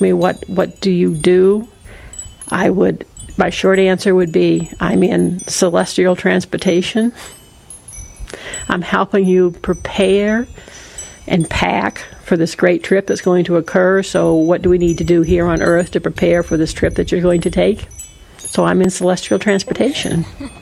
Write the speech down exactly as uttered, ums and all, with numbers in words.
me what what do you do, I would my short answer would be I'm in celestial transportation. I'm helping you prepare and pack for this great trip that's going to occur. So what do we need to do here on Earth to prepare for this trip that you're going to take? So I'm in celestial transportation.